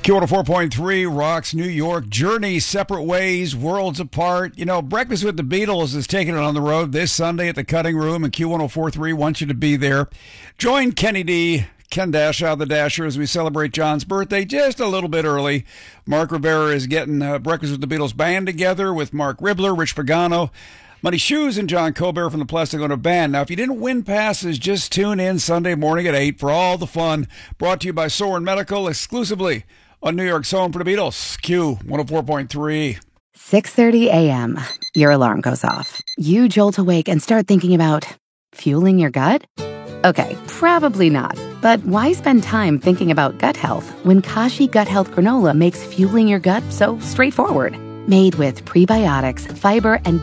Q104.3 rocks New York. Journeys separate ways, worlds apart. You know, Breakfast with the Beatles is taking it on the road this Sunday at the Cutting Room, and Q104.3 wants you to be there. Join Kenny D, Ken Dashow, the Dasher, as we celebrate John's birthday just a little bit early. Mark Rivera is getting Breakfast with the Beatles band together with Mark Ribler, Rich Pagano, Muddy Shoes, and John Colbert from the Plastic Ono Band. Now, if you didn't win passes, just tune in Sunday morning at 8 for all the fun. Brought to you by Soren Medical, exclusively on New York's home for the Beatles. Q104.3. 6:30 a.m. Your alarm goes off. You jolt awake and start thinking about fueling your gut? Okay, probably not. But why spend time thinking about gut health when Kashi Gut Health Granola makes fueling your gut so straightforward? Made with prebiotics, fiber, and